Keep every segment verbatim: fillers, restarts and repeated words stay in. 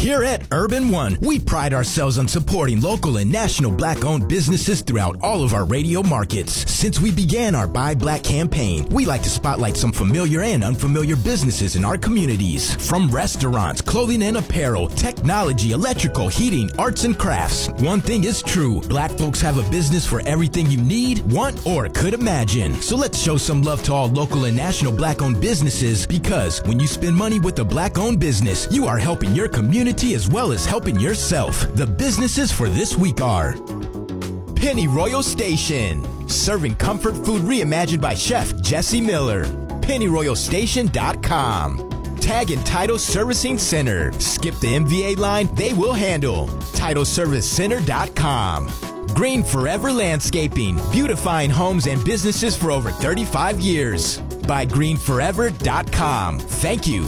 Here at Urban One, we pride ourselves on supporting local and national Black-owned businesses throughout all of our radio markets. Since we began our Buy Black campaign, we like to spotlight some familiar and unfamiliar businesses in our communities. From restaurants, clothing and apparel, technology, electrical, heating, arts and crafts. One thing is true, Black folks have a business for everything you need, want, or could imagine. So let's show some love to all local and national Black-owned businesses, because when you spend money with a Black-owned business, you are helping your community as well as helping yourself. The businesses for this week are Pennyroyal Station, serving comfort food reimagined by Chef Jesse Miller. Pennyroyal Station dot com. Tag and Title Servicing Center. Skip the M V A line, they will handle. Title Service Center dot com. Green Forever Landscaping, beautifying homes and businesses for over thirty-five years. By Green Forever dot com. Thank you.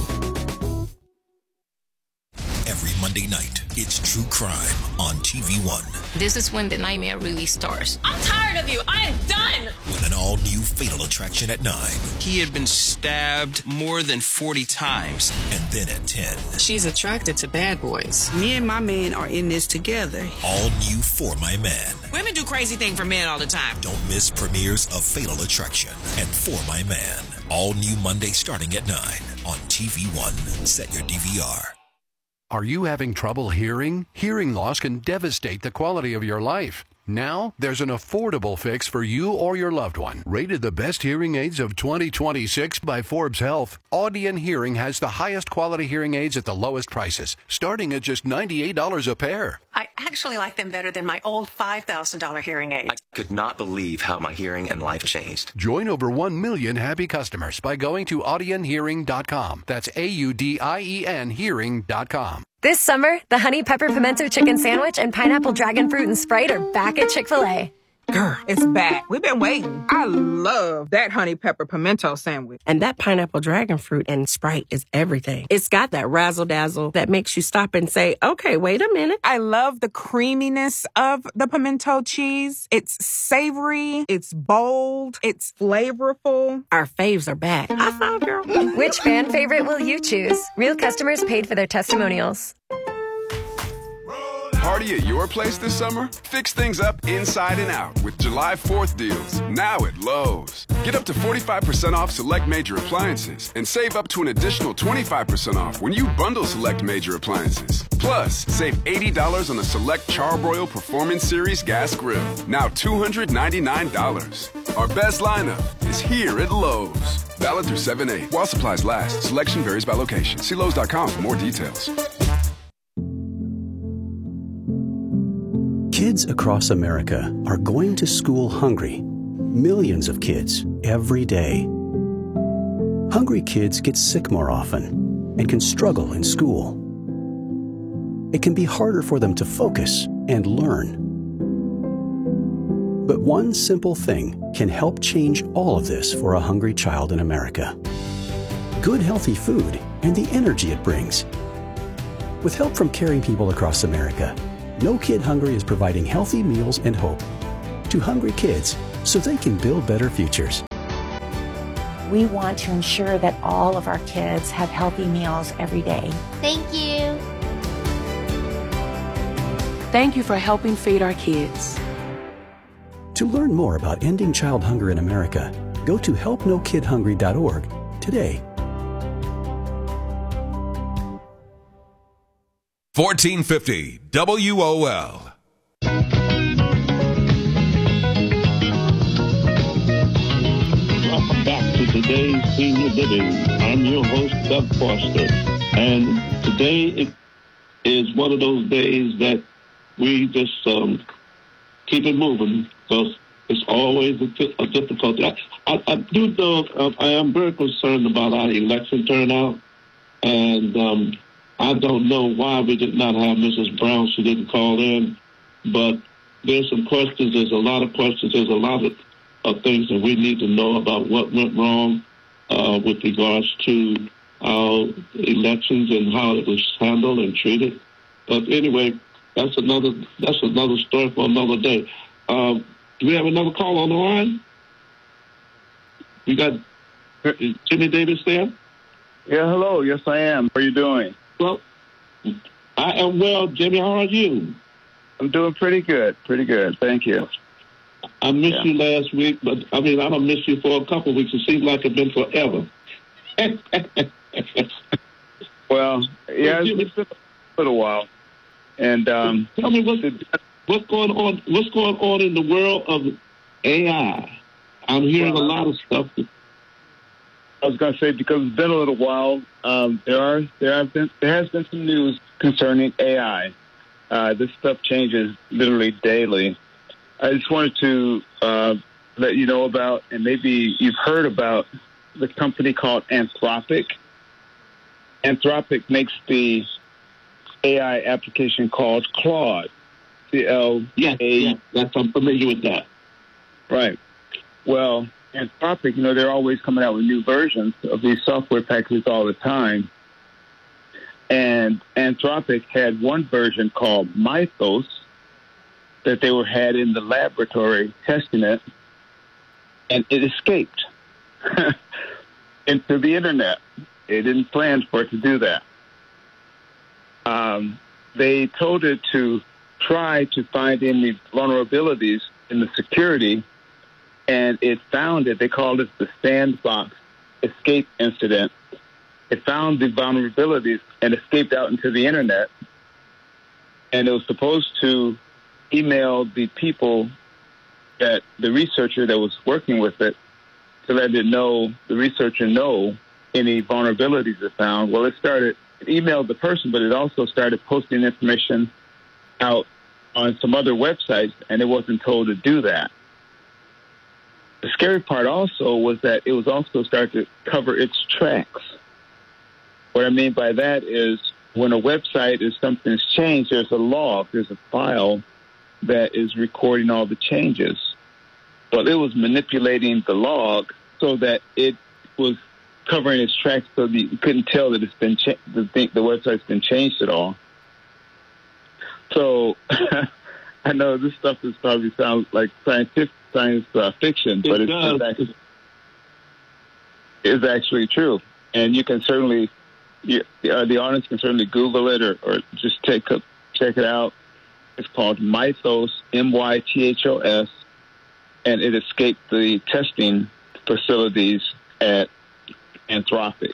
Every Monday night, it's True Crime on T V One. This is when the nightmare really starts. I'm tired of you. I'm done. With an all-new Fatal Attraction at nine. He had been stabbed more than forty times. And then at ten. She's attracted to bad boys. Me and my man are in this together. All new For My Man. Women do crazy things for men all the time. Don't miss premieres of Fatal Attraction and For My Man. All new Monday starting at nine on T V One. Set your D V R. Are you having trouble hearing? Hearing loss can devastate the quality of your life. Now, there's an affordable fix for you or your loved one. Rated the best hearing aids of twenty twenty-six by Forbes Health, Audion Hearing has the highest quality hearing aids at the lowest prices, starting at just ninety-eight dollars a pair. I actually like them better than my old five thousand dollars hearing aid. I could not believe how my hearing and life changed. Join over one million happy customers by going to Audion Hearing dot com. That's A U D I E N Hearing dot com. This summer, the Honey Pepper Pimento Chicken Sandwich and Pineapple Dragon Fruit and Sprite are back at Chick-fil-A. Girl, it's back. We've been waiting. I love that Honey Pepper Pimento Sandwich. And that Pineapple Dragon Fruit and Sprite is everything. It's got that razzle-dazzle that makes you stop and say, okay, wait a minute. I love the creaminess of the pimento cheese. It's savory. It's bold. It's flavorful. Our faves are back. I found girl. Which fan favorite will you choose? Real customers paid for their testimonials. Party at your place this summer? Fix things up inside and out with July fourth deals, now at Lowe's. Get up to forty-five percent off select major appliances and save up to an additional twenty-five percent off when you bundle select major appliances. Plus, save eighty dollars on the select Charbroil Performance Series gas grill, now two hundred ninety-nine dollars. Our best lineup is here at Lowe's. Valid through seven eight. While supplies last, selection varies by location. See Lowe's dot com for more details. Kids across America are going to school hungry. Millions of kids every day. Hungry kids get sick more often and can struggle in school. It can be harder for them to focus and learn. But one simple thing can help change all of this for a hungry child in America. Good, healthy food and the energy it brings. With help from caring people across America, No Kid Hungry is providing healthy meals and hope to hungry kids so they can build better futures. We want to ensure that all of our kids have healthy meals every day. Thank you. Thank you for helping feed our kids. To learn more about ending child hunger in America, go to help no kid hungry dot org today. fourteen fifty W O L. Welcome back to today's Senior Living. I'm your host, Doug Foster. And today it is one of those days that we just um, keep it moving because it's always a, a difficulty. I, I, I do know uh, I am very concerned about our election turnout. And um, I don't know why we did not have Missus Brown. She didn't call in. But there's some questions. There's a lot of questions. There's a lot of, of things that we need to know about what went wrong uh, with regards to our elections and how it was handled and treated. But anyway, that's another that's another story for another day. Uh, do we have another call on the line? We got Jimmy Davis there? Yeah, hello. Yes, I am. How are you doing? Well, I am well, Jimmy. How are you? I'm doing pretty good. Pretty good. Thank you. I missed Yeah. you last week, but I mean, I don't miss you for a couple of weeks. It seems like it's been forever. Well, yeah, it's, it's been a little while. And um, tell me what's what's going on. What's going on in the world of A I? I'm hearing Well, a lot of stuff. I was going to say, because it's been a little while, um, there are there have been there has been some news concerning A I. Uh, this stuff changes literally daily. I just wanted to uh, let you know about, and maybe you've heard about, the company called Anthropic. Anthropic makes the A I application called Claude. C L A. Yeah, yeah, that's, I'm familiar with that. Right. Well, Anthropic, you know, they're always coming out with new versions of these software packages all the time. And Anthropic had one version called Mythos that they were had in the laboratory testing it, and it escaped into the internet. They didn't plan for it to do that. Um, they told it to try to find any vulnerabilities in the security, and it found it. They called it the sandbox escape incident. It found the vulnerabilities and escaped out into the internet, and it was supposed to email the people, that the researcher that was working with it, to let it know, the researcher know any vulnerabilities it found. Well, it started, it emailed the person, but it also started posting information out on some other websites, and it wasn't told to do that. The scary part also was that it was also starting to cover its tracks. What I mean by that is, when a website is something's changed, there's a log, there's a file that is recording all the changes. Well, it was manipulating the log so that it was covering its tracks so that you couldn't tell that it's been cha- the, the website's been changed at all. So I know this stuff is probably sounds like scientific science uh, fiction, but it it's, it's, actually, it's actually true. And you can certainly, you, uh, the audience can certainly Google it or, or just take a, check it out. It's called Mythos, M Y T H O S, and it escaped the testing facilities at Anthropic.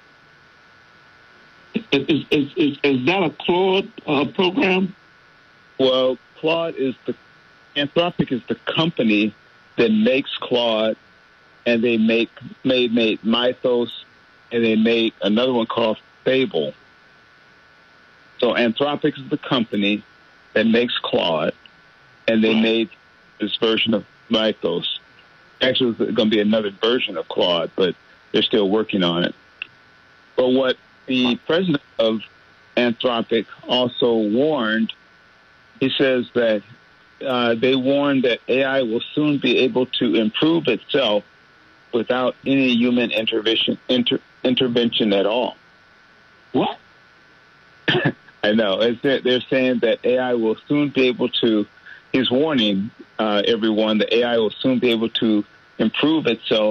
Is, is, is, is that a Claude uh, program? Well, Claude is the, Anthropic is the company that makes Claude, and they make made made Mythos, and they made another one called Fable. So Anthropic is the company that makes Claude, and they made this version of Mythos. Actually, it's going to be another version of Claude, but they're still working on it. But what the president of Anthropic also warned, he says that uh, they warned that A I will soon be able to improve itself without any human intervention inter, intervention at all. What? I know. It's, they're saying that A I will soon be able to, he's warning uh, everyone that A I will soon be able to improve itself